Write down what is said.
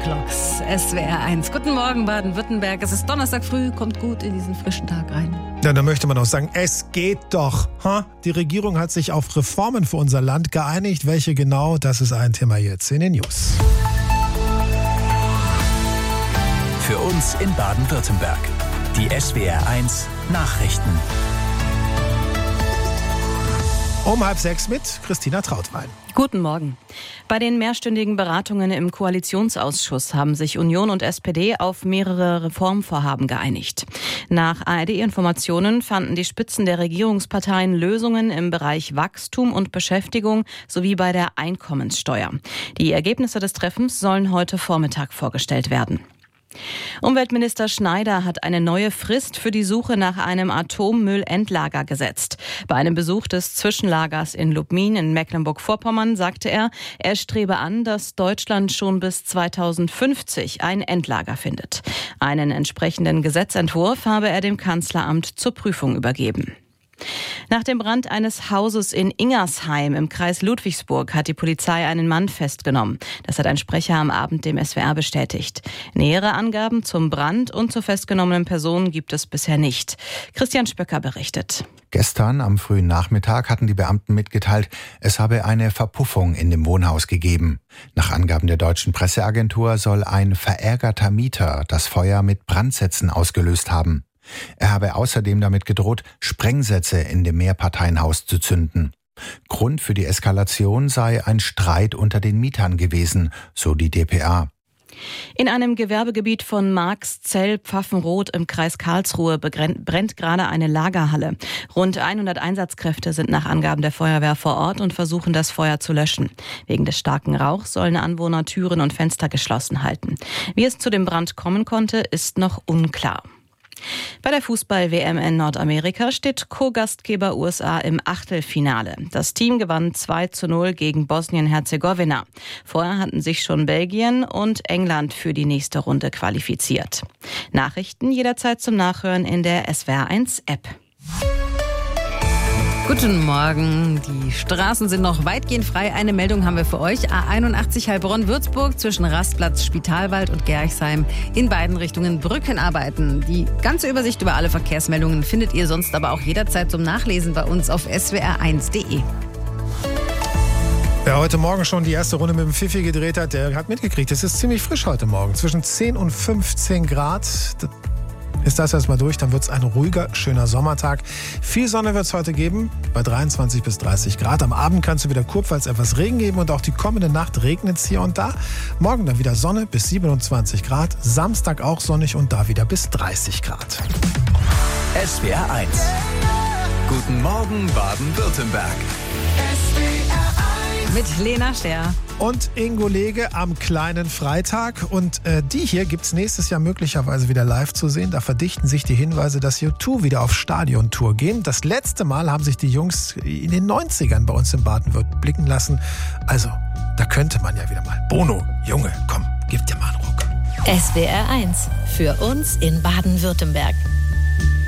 Clocks, SWR 1. Guten Morgen, Baden-Württemberg. Es ist Donnerstag früh, kommt gut in diesen frischen Tag rein. Ja, da möchte man auch sagen, es geht doch. Die Regierung hat sich auf Reformen für unser Land geeinigt. Welche genau, das ist ein Thema jetzt in den News. Für uns in Baden-Württemberg. Die SWR 1 Nachrichten. Um 5:30 mit Christina Trautwein. Guten Morgen. Bei den mehrstündigen Beratungen im Koalitionsausschuss haben sich Union und SPD auf mehrere Reformvorhaben geeinigt. Nach ARD-Informationen fanden die Spitzen der Regierungsparteien Lösungen im Bereich Wachstum und Beschäftigung sowie bei der Einkommenssteuer. Die Ergebnisse des Treffens sollen heute Vormittag vorgestellt werden. Umweltminister Schneider hat eine neue Frist für die Suche nach einem Atommüllendlager gesetzt. Bei einem Besuch des Zwischenlagers in Lubmin in Mecklenburg-Vorpommern sagte er strebe an, dass Deutschland schon bis 2050 ein Endlager findet. Einen entsprechenden Gesetzentwurf habe er dem Kanzleramt zur Prüfung übergeben. Nach dem Brand eines Hauses in Ingersheim im Kreis Ludwigsburg hat die Polizei einen Mann festgenommen. Das hat ein Sprecher am Abend dem SWR bestätigt. Nähere Angaben zum Brand und zur festgenommenen Person gibt es bisher nicht. Christian Spöcker berichtet. Gestern am frühen Nachmittag hatten die Beamten mitgeteilt, es habe eine Verpuffung in dem Wohnhaus gegeben. Nach Angaben der deutschen Presseagentur soll ein verärgerter Mieter das Feuer mit Brandsätzen ausgelöst haben. Er habe außerdem damit gedroht, Sprengsätze in dem Mehrparteienhaus zu zünden. Grund für die Eskalation sei ein Streit unter den Mietern gewesen, so die dpa. In einem Gewerbegebiet von Marxzell-Pfaffenroth im Kreis Karlsruhe brennt gerade eine Lagerhalle. Rund 100 Einsatzkräfte sind nach Angaben der Feuerwehr vor Ort und versuchen, das Feuer zu löschen. Wegen des starken Rauchs sollen Anwohner Türen und Fenster geschlossen halten. Wie es zu dem Brand kommen konnte, ist noch unklar. Bei der Fußball-WM in Nordamerika steht Co-Gastgeber USA im Achtelfinale. Das Team gewann 2:0 gegen Bosnien-Herzegowina. Vorher hatten sich schon Belgien und England für die nächste Runde qualifiziert. Nachrichten jederzeit zum Nachhören in der SWR1-App. Guten Morgen. Die Straßen sind noch weitgehend frei. Eine Meldung haben wir für euch. A81 Heilbronn-Würzburg zwischen Rastplatz Spitalwald und Gerchsheim in beiden Richtungen Brückenarbeiten. Die ganze Übersicht über alle Verkehrsmeldungen findet ihr sonst aber auch jederzeit zum Nachlesen bei uns auf swr1.de. Wer heute Morgen schon die erste Runde mit dem Pfiffi gedreht hat, der hat mitgekriegt. Es ist ziemlich frisch heute Morgen. Zwischen 10 und 15 Grad. Ist das erstmal durch, dann wird es ein ruhiger, schöner Sommertag. Viel Sonne wird es heute geben, bei 23 bis 30 Grad. Am Abend kann es wieder kurz etwas Regen geben und auch die kommende Nacht regnet es hier und da. Morgen dann wieder Sonne bis 27 Grad, Samstag auch sonnig und da wieder bis 30 Grad. SWR 1. Guten Morgen Baden-Württemberg. Mit Lena Scher. Und Ingo Lege am kleinen Freitag. Und die hier gibt es nächstes Jahr möglicherweise wieder live zu sehen. Da verdichten sich die Hinweise, dass U2 wieder auf Stadiontour gehen. Das letzte Mal haben sich die Jungs in den 90ern bei uns in Baden-Württemberg blicken lassen. Also, da könnte man ja wieder mal. Bono, Junge, komm, gib dir mal einen Ruck. SWR 1. Für uns in Baden-Württemberg.